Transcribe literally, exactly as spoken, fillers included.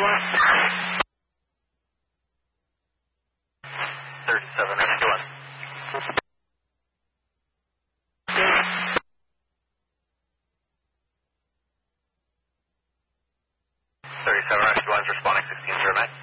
one. thirty-seven Rescue one. thirty-seven Rescue one's responding sixteen zero nine.